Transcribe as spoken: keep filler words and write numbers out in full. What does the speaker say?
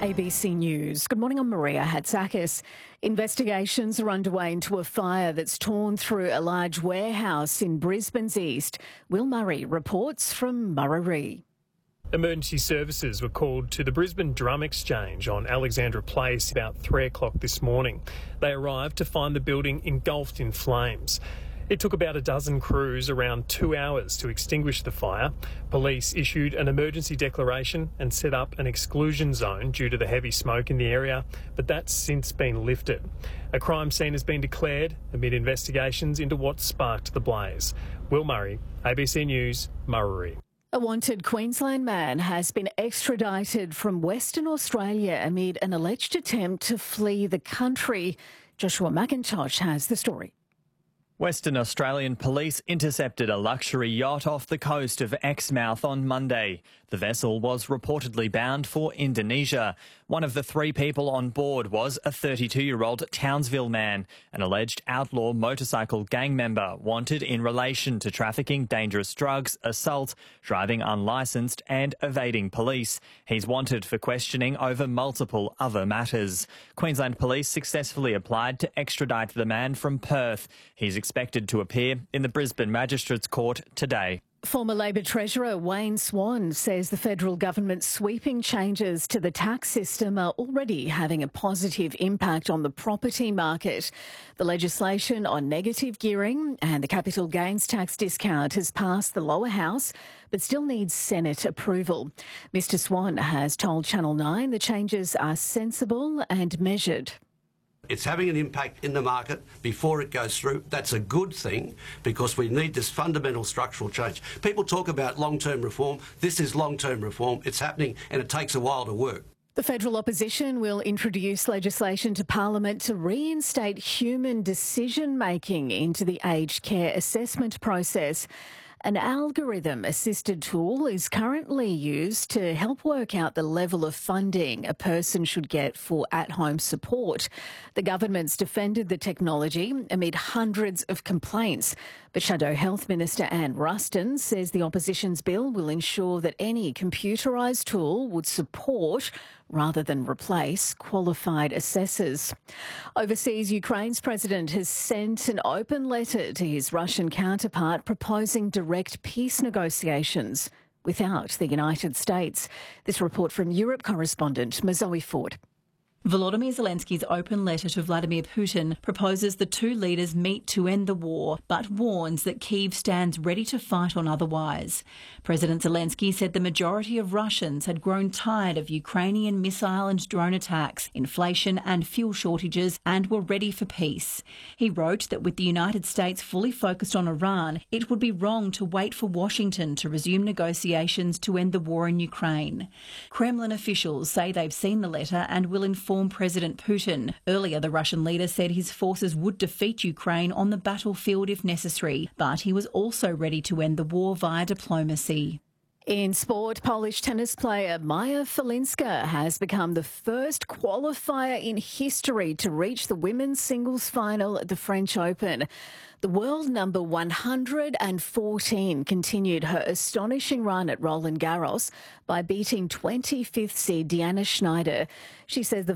A B C News. Good morning, I'm Maria Hatzakis. Investigations are underway into a fire that's torn through a large warehouse in Brisbane's east. Will Murray reports from Murray. Emergency services were called to the Brisbane Drum Exchange on Alexandra Place about three o'clock this morning. They arrived to find the building engulfed in flames. It took about a dozen crews around two hours to extinguish the fire. Police issued an emergency declaration and set up an exclusion zone due to the heavy smoke in the area, but that's since been lifted. A crime scene has been declared amid investigations into what sparked the blaze. Will Murray, A B C News, Murray. A wanted Queensland man has been extradited from Western Australia amid an alleged attempt to flee the country. Joshua McIntosh has the story. Western Australian police intercepted a luxury yacht off the coast of Exmouth on Monday. The vessel was reportedly bound for Indonesia. One of the three people on board was a thirty-two-year-old Townsville man, an alleged outlaw motorcycle gang member wanted in relation to trafficking dangerous drugs, assault, driving unlicensed and evading police. He's wanted for questioning over multiple other matters. Queensland Police successfully applied to extradite the man from Perth. He's expected to appear in the Brisbane Magistrates Court today. Former Labor Treasurer Wayne Swan says the federal government's sweeping changes to the tax system are already having a positive impact on the property market. The legislation on negative gearing and the capital gains tax discount has passed the lower house, but still needs Senate approval. Mr Swan has told Channel nine the changes are sensible and measured. It's having an impact in the market before it goes through. That's a good thing because we need this fundamental structural change. People talk about long-term reform. This is long-term reform. It's happening and it takes a while to work. The federal opposition will introduce legislation to Parliament to reinstate human decision-making into the aged care assessment process. An algorithm-assisted tool is currently used to help work out the level of funding a person should get for at-home support. The government's defended the technology amid hundreds of complaints, but Shadow Health Minister Anne Ruston says the opposition's bill will ensure that any computerised tool would support rather than replace qualified assessors. Overseas, Ukraine's president has sent an open letter to his Russian counterpart proposing direct peace negotiations without the United States. This report from Europe correspondent Mazoe Ford. Volodymyr Zelensky's open letter to Vladimir Putin proposes the two leaders meet to end the war, but warns that Kyiv stands ready to fight on otherwise. President Zelensky said the majority of Russians had grown tired of Ukrainian missile and drone attacks, inflation and fuel shortages, and were ready for peace. He wrote that with the United States fully focused on Iran, it would be wrong to wait for Washington to resume negotiations to end the war in Ukraine. Kremlin officials say they've seen the letter and will inform President Putin. Earlier, the Russian leader said his forces would defeat Ukraine on the battlefield if necessary, but he was also ready to end the war via diplomacy. In sport, Polish tennis player Maja Falinska has become the first qualifier in history to reach the women's singles final at the French Open. The world number one hundred fourteen continued her astonishing run at Roland Garros by beating twenty-fifth seed Diana Schneider. She says the